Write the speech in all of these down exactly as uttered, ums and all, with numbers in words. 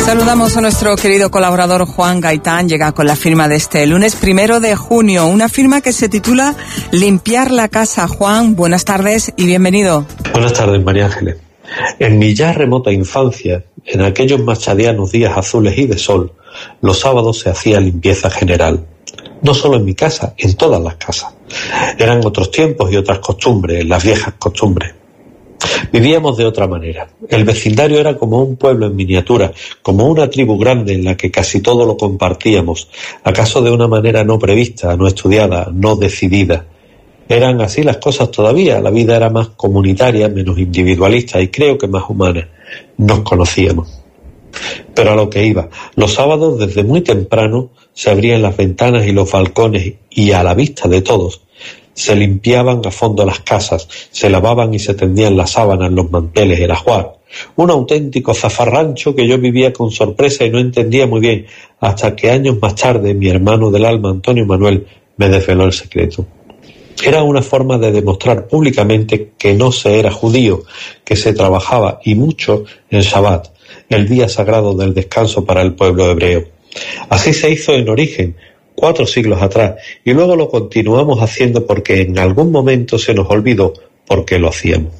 Saludamos a nuestro querido colaborador Juan Gaitán. Llega con la firma de este lunes primero de junio, una firma que se titula Limpiar la casa. Juan, buenas tardes y bienvenido. Buenas tardes, María Ángeles. En mi ya remota infancia, en aquellos machadianos días azules y de sol, los sábados se hacía limpieza general. No solo en mi casa, en todas las casas. Eran otros tiempos y otras costumbres, las viejas costumbres. Vivíamos de otra manera. El vecindario era como un pueblo en miniatura, como una tribu grande en la que casi todo lo compartíamos, acaso de una manera no prevista, no estudiada, no decidida. Eran así las cosas todavía, la vida era más comunitaria, menos individualista y creo que más humana. Nos conocíamos. Pero a lo que iba, los sábados desde muy temprano se abrían las ventanas y los balcones y a la vista de todos se limpiaban a fondo las casas, se lavaban y se tendían las sábanas, los manteles, el ajuar. Un auténtico zafarrancho que yo vivía con sorpresa y no entendía muy bien, hasta que años más tarde mi hermano del alma, Antonio Manuel, me desveló el secreto. Era una forma de demostrar públicamente que no se era judío, que se trabajaba y mucho en Shabbat, el día sagrado del descanso para el pueblo hebreo. Así se hizo en origen, cuatro siglos atrás, y luego lo continuamos haciendo porque en algún momento se nos olvidó por qué lo hacíamos.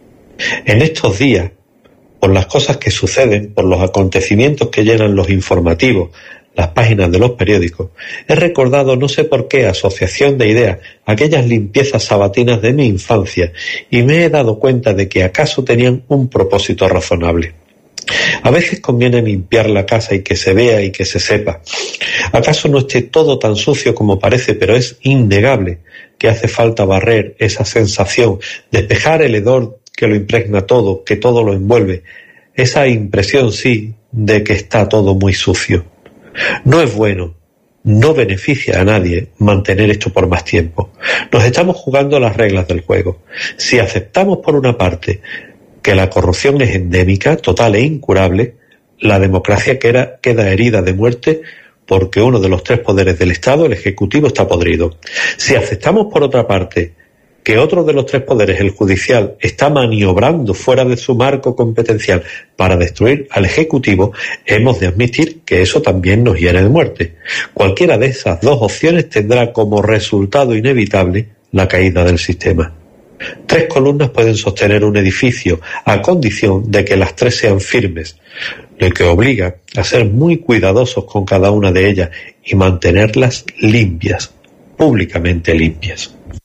En estos días, por las cosas que suceden, por los acontecimientos que llenan los informativos, las páginas de los periódicos, he recordado no sé por qué asociación de ideas aquellas limpiezas sabatinas de mi infancia y me he dado cuenta de que acaso tenían un propósito razonable. A veces conviene limpiar la casa y que se vea y que se sepa. ¿Acaso no esté todo tan sucio como parece, pero es innegable que hace falta barrer esa sensación, despejar el hedor que lo impregna todo, que todo lo envuelve? Esa impresión, sí, de que está todo muy sucio. No es bueno, no beneficia a nadie mantener esto por más tiempo. Nos estamos jugando las reglas del juego. Si aceptamos por una parte que la corrupción es endémica, total e incurable, la democracia queda, queda herida de muerte porque uno de los tres poderes del Estado, el Ejecutivo, está podrido. Si aceptamos por otra parte que otro de los tres poderes, el judicial, está maniobrando fuera de su marco competencial para destruir al Ejecutivo, hemos de admitir que eso también nos hiere de muerte. Cualquiera de esas dos opciones tendrá como resultado inevitable la caída del sistema. Tres columnas pueden sostener un edificio a condición de que las tres sean firmes, lo que obliga a ser muy cuidadosos con cada una de ellas y mantenerlas limpias, públicamente limpias.